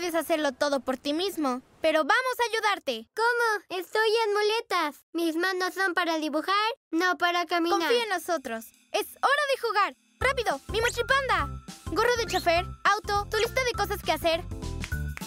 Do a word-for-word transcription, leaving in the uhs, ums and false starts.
puedes hacerlo todo por ti mismo, pero vamos a ayudarte. ¿Cómo? Estoy en muletas. Mis manos son para dibujar, no para caminar. Confía en nosotros. ¡Es hora de jugar! ¡Rápido! ¡Mi mochipanda! Gorro de chofer, auto, tu lista de cosas que hacer.